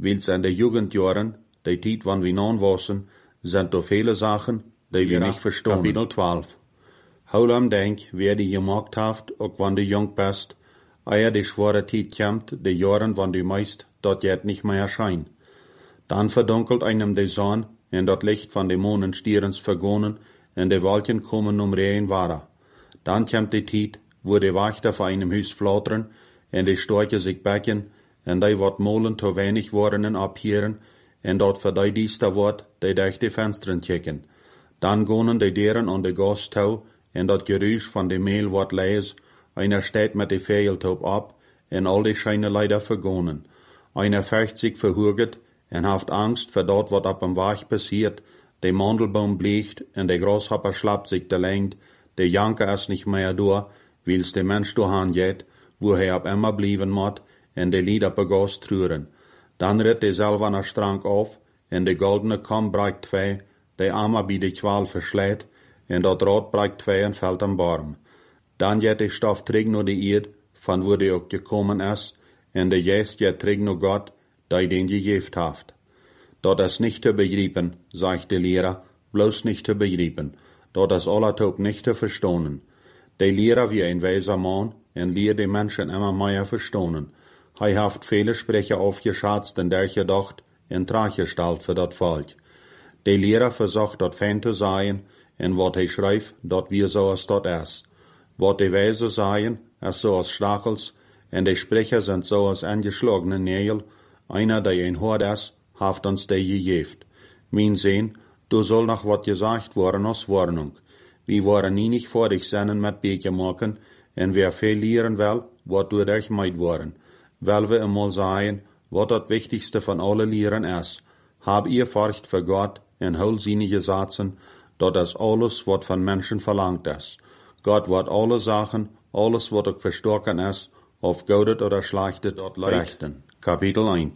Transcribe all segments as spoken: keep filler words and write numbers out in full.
wils in de Jugendjahren, de tijd wann wir non wassen, sind doch viele Sachen, die wir nicht verstehen. Kapitel twaalf. Houlam denk, wer die gemacht haft, ook wann du jung bist, eer die schwere tijd kommt, de Jahren wann du meist, dort jet nicht mehr erscheint. Dann verdunkelt einem de Sonne, en dat Licht van de Monenstierens vergonnen, en de Wolken kommen um Rehen wahrer. Dann kommt die tijd, wo de Wächter vor einem Hus flattern, en de Storche sich becken, en die wat molen te wenig worden en abhieren, en dat voor die diester wordt, die durch de Fenstern kicken. Dan gonen de deren aan de gas toe, en dat geruisch van de meel wordt lees, einer steht met de veeltop ab, en al de scheine leider vergonen. Einer fürcht sich verhurget, en haft Angst voor dat wat op hem Weg passiert, de Mandelbaum bleicht, en de Grashopper schlappt sich de Lengt, de Janker is nicht mehr door, wils de Mensch doorhaan jet, wo hij op immer blijven moet, en de lied op de gas truren. Dan ritt de zilverne strank auf, en de goldene kom breikt twee, de arme bij de kwaal verslijt, en dat rad breikt twee en valt een barm. Dan jet de stof terug naar de eerd, van wo de ook gekomen is, en de geest jet terug naar God, die den gegeven heeft. Dat is niet te begrijpen, zegt de leraar, bloos niet te begrijpen, dat is allertoop niet te verstonen. De leraar wie een wijzer man, en leert de mensen immer meer verstonen. Hij heeft vele Sprecher aufgeschatzt en der gedacht, en traggestalt voor dat volk. De leraar versucht dat fijn te zijn, en wat hij schrijft, dat wir zoals dat is. Wat de wijze zijn, is zoals stachels, en de Sprecher sind zoals angeschlagene Nägel, einer, der een hoort is, heeft ons de gegeven. Mijn zin, du soll noch wat gesagt worden als Warnung. Wir waren nie nicht vor dich sennen met Beke maken, en wer veel leren wil, wat door dich meid worden. Wel we eenmaal zeggen, wat het wichtigste van alle leren is. Hab ihr Furcht voor Gott en hul seine Gesetzen, dat is alles wat van mensen verlangt is. Gott wird alle Sachen, alles wat ook verstoken is, of goudet oder schlechtet, dat rechten. Kapitel één.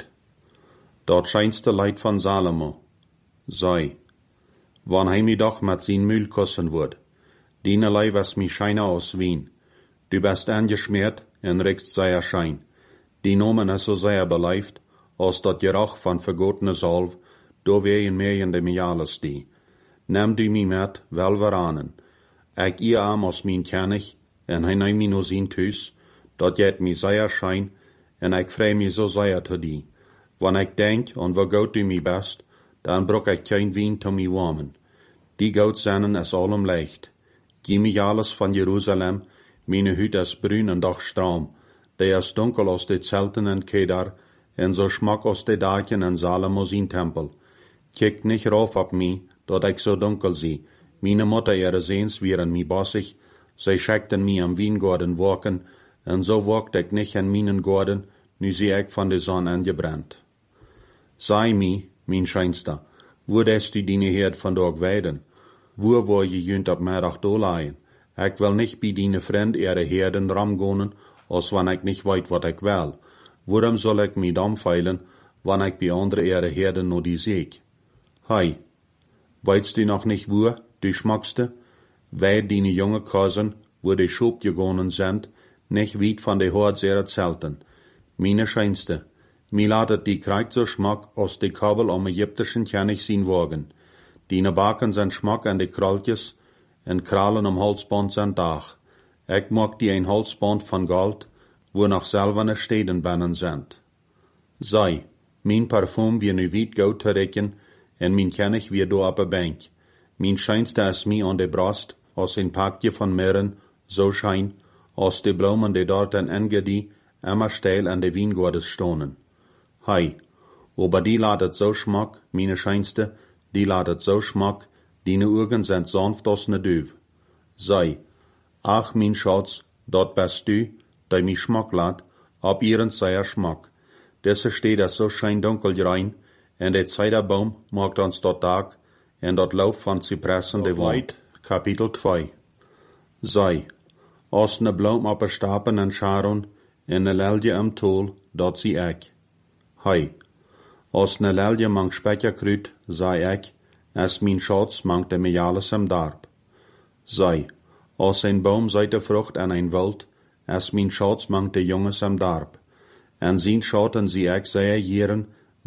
Dat scheinste Leid van Salomo. Sei, wann hij mij doch met zijn Mühl kussen wordt. Dienerlei was mij scheine aus Wien. Du bist angeschmiert en riechst sehr schein. Die Nomen is so sehr beleeft, als dat Geruch van vergotene Salv, do wehen meer in de Miales die. Neem du mij met, wel veranen. Ik ihr arm als mijn kennig, en hij neem mij no zijn thuis, dat jet mij sehr schein, en ik vrij mij zo sehr te die. Wanneer ik denk, en wo goud du mij best, dan brok ik geen wien te mij warmen. Die goud zennen is allem leicht. Gie mij alles van Jeruzalem, meine Hüt is bruin en doch straam. Die is dunkel als de Zelten en Kedar, en zo schmak als de daken en Salomo zijn tempel. Kijkt nicht rauf op mij, dat ik zo dunkel zie. Meine Mutter ihre Seens wären mi bossig, zij schickten mi am Wiengorden walken, en zo walkt ik nicht in meinen Gorden, nu zie ik van de zon angebrannt. Sei mi, mijn scheinster, wo des du dine Herd vandaag weiden? Wo wo je junt op middag doorlaaien? Ik wil nicht bij dine vriend ihre Herden ramgonen, als wann ik nicht weet wat ik wil. Waarom zal ik mi dam feilen, wann ik bij andere ihre Herden no die zeek? Hei, weitst du noch nicht wo, du schmackste? Wij dine jonge Cousin, wo die Schub gegonen sind, nicht weit van de Hort ihrer Zelten. Meine scheinste, mi latet die Krieg so schmack, als die Kabel am ägyptischen König zien wagen. Dine Baken zijn schmack an de kraltjes, en kralen am Halsband zijn dag. Ik mag die een Halsband van gold, wo noch silverne steden bannen sind. Sei, mijn parfum wie nu wit goud te rekken, en mijn König wie do op a bank. Mijn scheinste is mi aan de brast, als een pakje van mirren, zo schein, als de bloemen die dort en engedi, immer steil an de Wiengordes stonen. Hei, aber die ladet so schmack, meine scheinste, die ladet so schmack, dine Augen sind sanft als ne Düv. Sei, ach mein Schatz, dort bist du, die mich schmack lat, ab ihren seier Schmack. Desse steht es so schein dunkel rein, en de Zeiderbaum macht uns dort Tag, en dort Lauf van Zypressen de Wald. Kapitel twee. Sei, als ne Blom op a Stapen en Sharon, en ne lelje am Tol, dat zie ik. Hei, als ne lelje mang spekja kruid, zei ik, es mijn Schatz mangt de Miales am Darb. Sei, als een boom zijt de vrucht en een wild, es mijn Schatz mangt de jonges am Darb. En zien schauten zie ik zeer jeren,